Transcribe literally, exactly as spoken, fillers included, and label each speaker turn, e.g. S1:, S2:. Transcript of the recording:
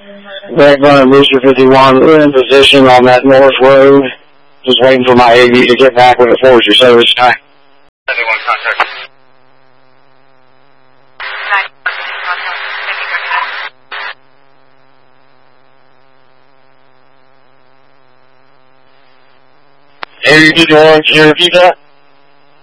S1: Back on Booster fifty-one, we're in position on that north road. Just waiting for my A V to get back with a Forestry service guy.
S2: seventy-one contact.
S1: A V fifty-one, can you repeat that?